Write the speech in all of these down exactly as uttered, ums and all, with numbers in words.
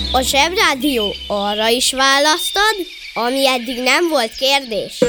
A Zsebrádió arra is választad, ami eddig nem volt kérdés.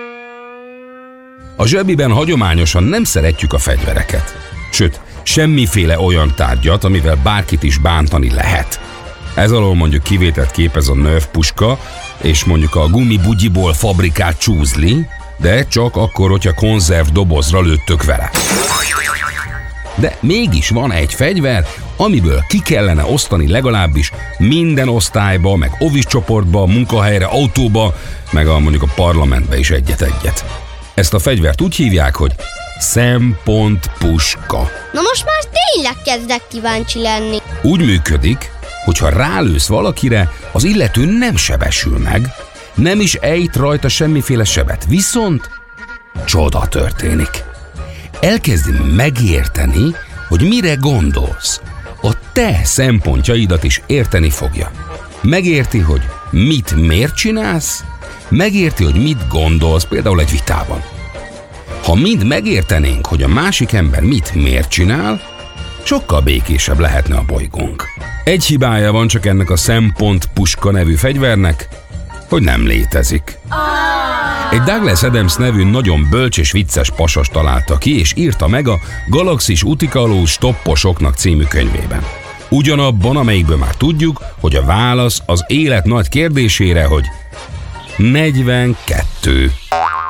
A Zsebiben hagyományosan nem szeretjük a fegyvereket. Sőt, semmiféle olyan tárgyat, amivel bárkit is bántani lehet. Ez alól mondjuk kivételt képez a Nerf puska, és mondjuk a gumibugyiból fabrikált csúzli, de csak akkor, hogyha konzerv dobozra lőttök vele. De mégis van egy fegyver, amiből ki kellene osztani legalábbis minden osztályba, meg ovis csoportba, munkahelyre, autóba, meg a, mondjuk a parlamentbe is egyet-egyet. Ezt a fegyvert úgy hívják, hogy szempontpuska. Na most már tényleg kezdek kíváncsi lenni. Úgy működik, hogyha rálősz valakire, az illető nem sebesül meg, nem is ejt rajta semmiféle sebet, viszont csoda történik. Elkezdi megérteni, hogy mire gondolsz. A te szempontjaidat is érteni fogja. Megérti, hogy mit miért csinálsz, megérti, hogy mit gondolsz például egy vitában. Ha mind megértenénk, hogy a másik ember mit miért csinál, sokkal békésebb lehetne a bolygónk. Egy hibája van csak ennek a szempontpuska nevű fegyvernek, hogy nem létezik. Egy Douglas Adams nevű nagyon bölcs és vicces pasas találta ki, és írta meg a Galaxis utikalós topposoknak című könyvében. Ugyanabban, amelyikből már tudjuk, hogy a válasz az élet nagy kérdésére, hogy negyvenkettő.